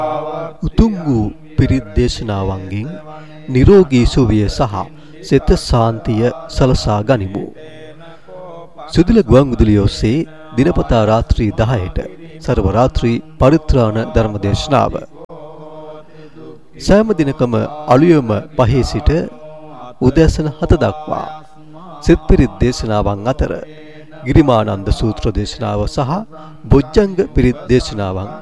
උතුම් වූ පිරිත් දේශනාවන්ගෙන් නිරෝගී සුවය සහ සිත සාන්තිය සලසා ගනිමු. සුදුල ගුවන්විදුලිය ඔස්සේ දිනපතා රාත්‍රී 10ට සර්ව රාත්‍රී පරිත්‍රාණ ධර්ම දේශනාව. සෑම දිනකම අලුයම 5 සිට උදෑසන 7 දක්වා සිත් පිරිත් දේශනාවන් අතර ගිරිමානන්ද සූත්‍ර දේශනාව සහ බොජ්ජංග පිරිත් දේශනාවන්